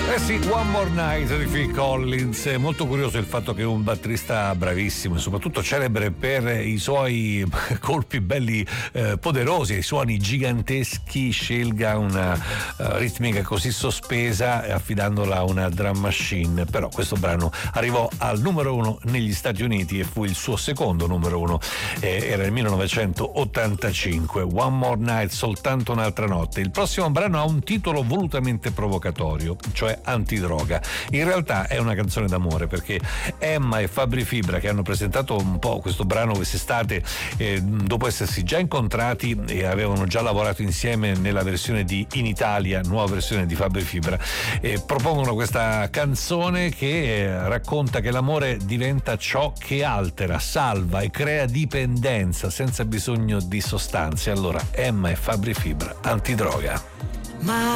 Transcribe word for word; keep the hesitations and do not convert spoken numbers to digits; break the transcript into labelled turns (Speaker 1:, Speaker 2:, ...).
Speaker 1: Eh sì, One More Night di Phil Collins. È molto curioso il fatto che un batterista bravissimo e soprattutto celebre per i suoi colpi belli eh, poderosi, i suoni giganteschi, scelga una uh, ritmica così sospesa affidandola a una drum machine. Però questo brano arrivò al numero uno negli Stati Uniti e fu il suo secondo numero uno, eh, era il millenovecentottantacinque. One More Night, soltanto un'altra notte. Il prossimo brano ha un titolo volutamente provocatorio, cioè Antidroga. In realtà è una canzone d'amore, perché Emma e Fabri Fibra, che hanno presentato un po' questo brano quest'estate, eh, dopo essersi già incontrati e avevano già lavorato insieme nella versione di In Italia, nuova versione di Fabri Fibra, eh, propongono questa canzone che eh, racconta che l'amore diventa ciò che altera, salva e crea dipendenza senza bisogno di sostanze. Allora Emma e Fabri Fibra, Antidroga.
Speaker 2: Ma